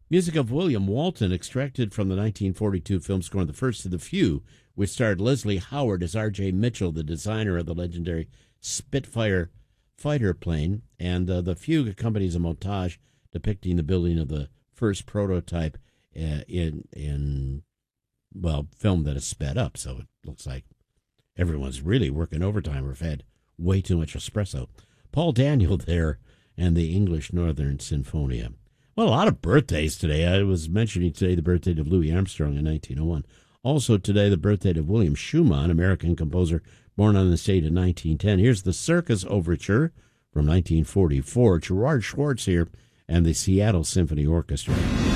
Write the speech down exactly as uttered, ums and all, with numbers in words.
Music of William Walton, extracted from the nineteen forty-two film score The First of the Few, which starred Leslie Howard as R J Mitchell, the designer of the legendary Spitfire fighter plane. And uh, the fugue accompanies a montage depicting the building of the first prototype uh, in, in, well, film that is sped up. So it looks like everyone's really working overtime or have had way too much espresso. Paul Daniel there and the English Northern Sinfonia. Well, a lot of birthdays today. I was mentioning today the birthday of Louis Armstrong in nineteen oh one. Also today, the birthday of William Schumann, American composer born on this date in nineteen ten. Here's the Circus Overture from nineteen forty-four. Gerard Schwartz here and the Seattle Symphony Orchestra.